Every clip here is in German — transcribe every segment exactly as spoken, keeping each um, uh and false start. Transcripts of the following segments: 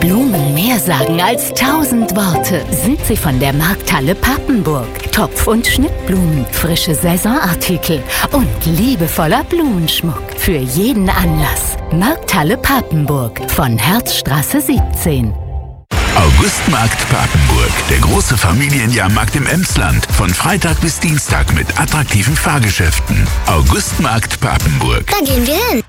Blumen mehr sagen als tausend Worte, sind sie von der Markthalle Papenburg. Topf- und Schnittblumen, frische Saisonartikel und liebevoller Blumenschmuck für jeden Anlass. Markthalle Papenburg von Herzstraße siebzehn. Augustmarkt Papenburg, der große Familienjahrmarkt im Emsland. Von Freitag bis Dienstag mit attraktiven Fahrgeschäften. Augustmarkt Papenburg. Da gehen wir hin.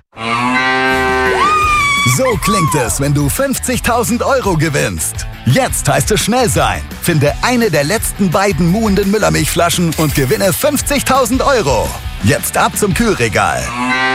So klingt es, wenn du fünfzigtausend Euro gewinnst. Jetzt heißt es schnell sein. Finde eine der letzten beiden muhenden Müllermilchflaschen und gewinne fünfzigtausend Euro. Jetzt ab zum Kühlregal.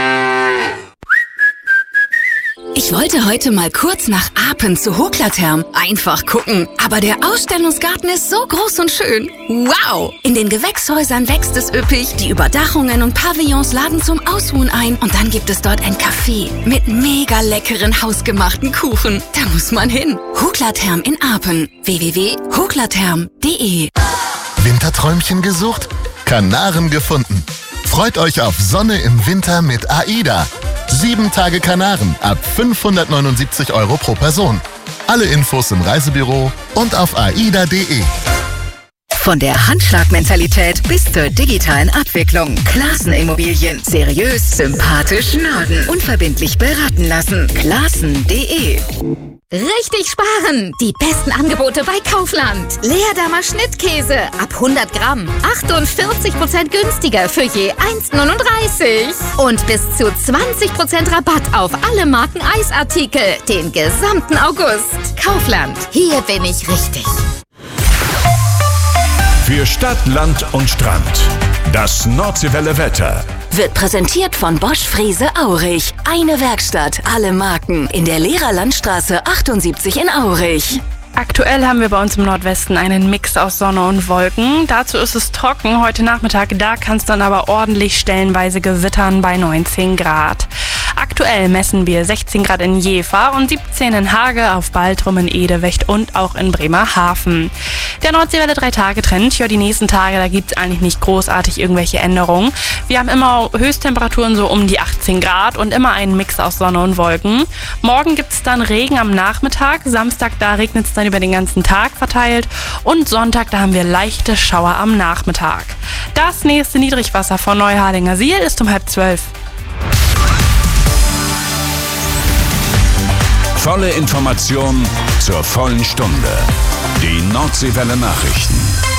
Ich wollte heute mal kurz nach Apen zu Hoklatherm. Einfach gucken. Aber der Ausstellungsgarten ist so groß und schön. Wow! In den Gewächshäusern wächst es üppig. Die Überdachungen und Pavillons laden zum Ausruhen ein. Und dann gibt es dort ein Café mit mega leckeren hausgemachten Kuchen. Da muss man hin. Hoklatherm in Apen. w w w punkt hoklatherm punkt d e. Winterträumchen gesucht? Kanaren gefunden. Freut euch auf Sonne im Winter mit AIDA. Sieben Tage Kanaren ab fünfhundertneunundsiebzig Euro pro Person. Alle Infos im Reisebüro und auf aida punkt d e. Von der Handschlagmentalität bis zur digitalen Abwicklung. Classen Immobilien. Seriös, sympathisch, Norden. Unverbindlich beraten lassen. Classen punkt d e. Richtig sparen! Die besten Angebote bei Kaufland. Leerdammer Schnittkäse ab hundert Gramm. achtundvierzig Prozent günstiger für je eins neununddreißig. Und bis zu zwanzig Prozent Rabatt auf alle Marken Eisartikel. Den gesamten August. Kaufland. Hier bin ich richtig. Für Stadt, Land und Strand. Das Nordseewelle Wetter. Wird präsentiert von Bosch Frese Aurich. Eine Werkstatt, alle Marken. In der Lehrerlandstraße achtundsiebzig in Aurich. Aktuell haben wir bei uns im Nordwesten einen Mix aus Sonne und Wolken. Dazu ist es trocken. Heute Nachmittag, da kann es dann aber ordentlich stellenweise gewittern bei neunzehn Grad. Aktuell messen wir sechzehn Grad in Jever und siebzehn in Hage, auf Baltrum, in Edewecht und auch in Bremerhaven. Der Nordseewelle drei Tage Trend, ja, die nächsten Tage, da gibt es eigentlich nicht großartig irgendwelche Änderungen. Wir haben immer Höchsttemperaturen so um die achtzehn Grad und immer einen Mix aus Sonne und Wolken. Morgen gibt es dann Regen am Nachmittag, Samstag, da regnet es dann über den ganzen Tag verteilt und Sonntag, da haben wir leichte Schauer am Nachmittag. Das nächste Niedrigwasser von Neuharlinger Siel ist um halb zwölf. Volle Information zur vollen Stunde. Die Nordseewelle Nachrichten.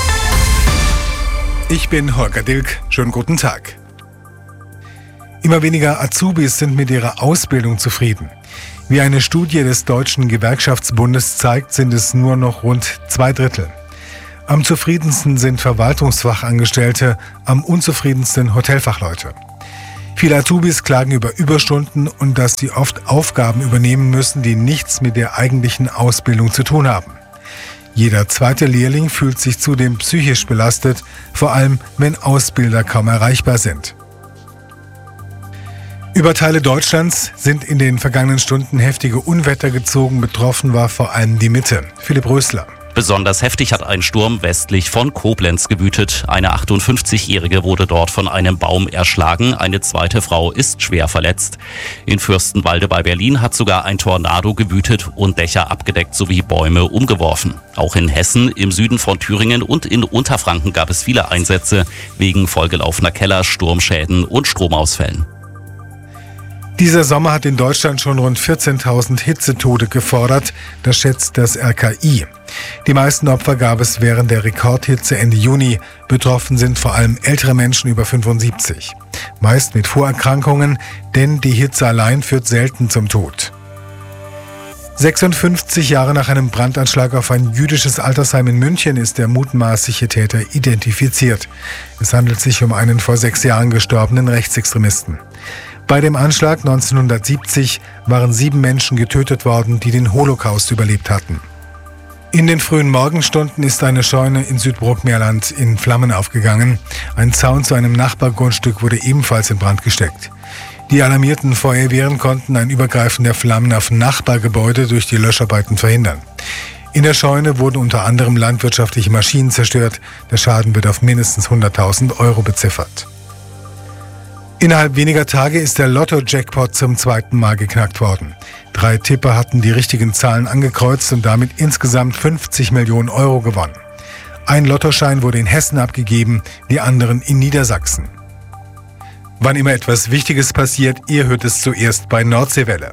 Ich bin Holger Dilk. Schönen guten Tag. Immer weniger Azubis sind mit ihrer Ausbildung zufrieden. Wie eine Studie des Deutschen Gewerkschaftsbundes zeigt, sind es nur noch rund zwei Drittel. Am zufriedensten sind Verwaltungsfachangestellte, am unzufriedensten Hotelfachleute. Viele Azubis klagen über Überstunden und dass sie oft Aufgaben übernehmen müssen, die nichts mit der eigentlichen Ausbildung zu tun haben. Jeder zweite Lehrling fühlt sich zudem psychisch belastet, vor allem wenn Ausbilder kaum erreichbar sind. Über Teile Deutschlands sind in den vergangenen Stunden heftige Unwetter gezogen. Betroffen war vor allem die Mitte. Philipp Rösler. Besonders heftig hat ein Sturm westlich von Koblenz gewütet. Eine achtundfünfzigjährige wurde dort von einem Baum erschlagen. Eine zweite Frau ist schwer verletzt. In Fürstenwalde bei Berlin hat sogar ein Tornado gewütet und Dächer abgedeckt sowie Bäume umgeworfen. Auch in Hessen, im Süden von Thüringen und in Unterfranken gab es viele Einsätze wegen vollgelaufener Keller, Sturmschäden und Stromausfällen. Dieser Sommer hat in Deutschland schon rund vierzehntausend Hitzetote gefordert, das schätzt das R K I. Die meisten Opfer gab es während der Rekordhitze Ende Juni. Betroffen sind vor allem ältere Menschen über fünfundsiebzig. Meist mit Vorerkrankungen, denn die Hitze allein führt selten zum Tod. sechsundfünfzig Jahre nach einem Brandanschlag auf ein jüdisches Altersheim in München ist der mutmaßliche Täter identifiziert. Es handelt sich um einen vor sechs Jahren gestorbenen Rechtsextremisten. Bei dem Anschlag neunzehnhundertsiebzig waren sieben Menschen getötet worden, die den Holocaust überlebt hatten. In den frühen Morgenstunden ist eine Scheune in Südbrookmerland in Flammen aufgegangen. Ein Zaun zu einem Nachbargrundstück wurde ebenfalls in Brand gesteckt. Die alarmierten Feuerwehren konnten ein Übergreifen der Flammen auf Nachbargebäude durch die Löscharbeiten verhindern. In der Scheune wurden unter anderem landwirtschaftliche Maschinen zerstört. Der Schaden wird auf mindestens hunderttausend Euro beziffert. Innerhalb weniger Tage ist der Lotto-Jackpot zum zweiten Mal geknackt worden. Drei Tipper hatten die richtigen Zahlen angekreuzt und damit insgesamt fünfzig Millionen Euro gewonnen. Ein Lottoschein wurde in Hessen abgegeben, die anderen in Niedersachsen. Wann immer etwas Wichtiges passiert, ihr hört es zuerst bei Nordseewelle.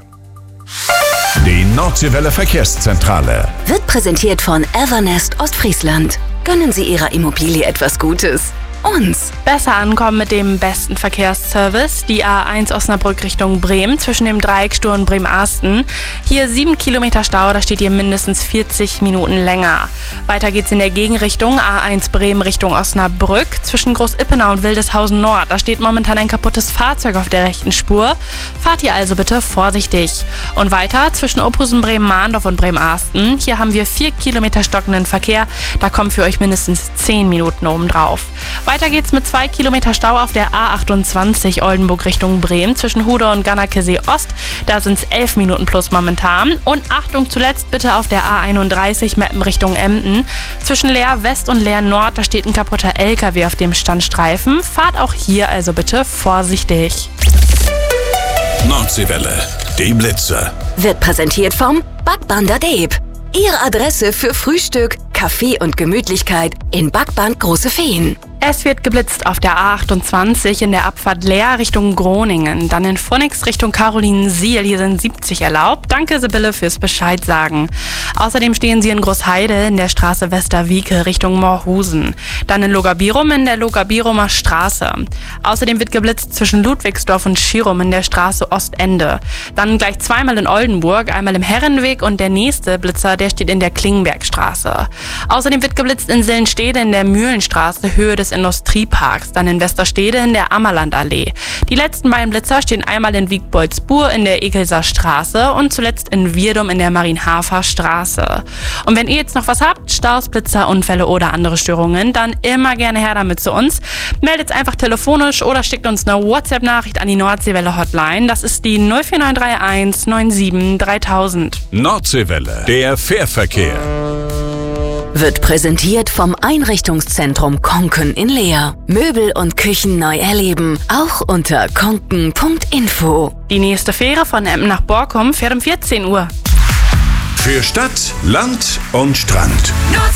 Die Nordseewelle Verkehrszentrale Wird präsentiert von Evernest Ostfriesland. Gönnen Sie Ihrer Immobilie etwas Gutes. Uns. Besser ankommen mit dem besten Verkehrsservice. Die A eins Osnabrück Richtung Bremen zwischen dem Dreieck Sturm Bremen-Arsten. Hier sieben Kilometer Stau, da steht ihr mindestens vierzig Minuten länger. Weiter geht's in der Gegenrichtung A eins Bremen Richtung Osnabrück zwischen Groß-Ippenau und Wildeshausen Nord. Da steht momentan ein kaputtes Fahrzeug auf der rechten Spur. Fahrt ihr also bitte vorsichtig. Und weiter zwischen Ophusen Bremen-Mahndorf und Bremen-Arsten. Hier haben wir vier Kilometer stockenden Verkehr. Da kommen für euch mindestens zehn Minuten obendrauf. Weiter geht's mit zwei Kilometer Stau auf der A achtundzwanzig Oldenburg Richtung Bremen zwischen Hude und Gannakesee Ost. Da sind's elf Minuten plus momentan. Und Achtung zuletzt bitte auf der A einunddreißig Meppen Richtung Emden. Zwischen Leer West und Leer Nord, da steht ein kaputter L K W auf dem Standstreifen. Fahrt auch hier also bitte vorsichtig. Nordseewelle, die Blitzer. Wird präsentiert vom Backbander Deeb. Ihre Adresse für Frühstück, Kaffee und Gemütlichkeit in Backband Große Feen. Es wird geblitzt auf der A achtundzwanzig in der Abfahrt Leer Richtung Groningen. Dann in Phoenix Richtung Carolinensiel. Hier sind siebzig erlaubt. Danke, Sibylle, fürs Bescheid sagen. Außerdem stehen Sie in Großheide in der Straße Westerwieke Richtung Moorhusen. Dann in Logabirum in der Logabirumer Straße. Außerdem wird geblitzt zwischen Ludwigsdorf und Schirum in der Straße Ostende. Dann gleich zweimal in Oldenburg, einmal im Herrenweg und der nächste Blitzer, der steht in der Klingenbergstraße. Außerdem wird geblitzt in Sillenstede in der Mühlenstraße, Höhe des Industrieparks, dann in Westerstede in der Ammerlandallee. Die letzten beiden Blitzer stehen einmal in Wiegboldsbur in der Ekelser Straße und zuletzt in Wirdum in der Marienhafer Straße. Und wenn ihr jetzt noch was habt, Staus, Blitzer, Unfälle oder andere Störungen, dann immer gerne her damit zu uns. Meldet einfach telefonisch oder schickt uns eine WhatsApp-Nachricht an die Nordseewelle Hotline. Das ist die null vier neun drei eins neun sieben dreitausend. Nordseewelle, der Fährverkehr. Wird präsentiert vom Einrichtungszentrum Konken in Leer. Möbel und Küchen neu erleben, auch unter konken punkt info. Die nächste Fähre von Emden nach Borkum fährt um vierzehn Uhr. Für Stadt, Land und Strand.